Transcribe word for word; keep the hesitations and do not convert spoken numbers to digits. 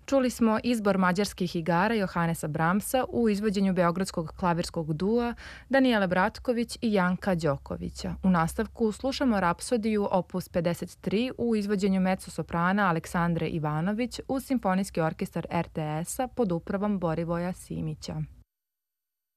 Čuli smo izbor mađarskih igara Johanesa Brahmsa u izvođenju beogradskog klavirskog dua Danijele Bratković i Janka Đokovića. U nastavku slušamo Rapsodiju opus pedeset tri u izvođenju mezzosoprana Aleksandre Ivanović uz Simfonijski orkestar er te es-a pod upravom Borivoja Simića.